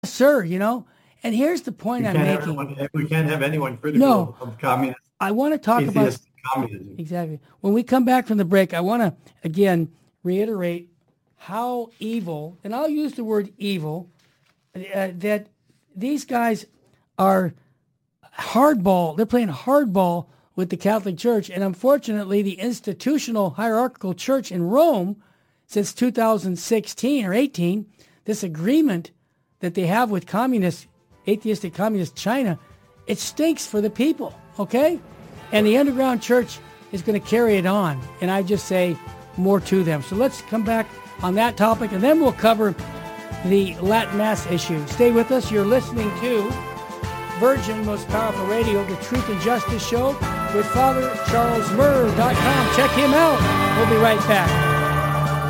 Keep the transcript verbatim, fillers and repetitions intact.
sir, you know. And here's the point We I'm can't have making. anyone, we can't have anyone critical No. of communist, I want to talk about atheist communism. exactly. When we come back from the break, I want to again reiterate how evil, and I'll use the word evil, uh, that these guys are hardball. They're playing hardball with the Catholic Church, and unfortunately, the institutional hierarchical church in Rome, since two thousand sixteen or eighteen, this agreement that they have with communist, atheistic communist China, it stinks for the people. Okay, and the underground church is going to carry it on, and I just say more to them. So let's come back on that topic, and then we'll cover the Latin Mass issue. Stay with us. You're listening to Virgin Most Powerful Radio, the Truth and Justice Show with Father Charles Murr dot com. Check him out. We'll be right back.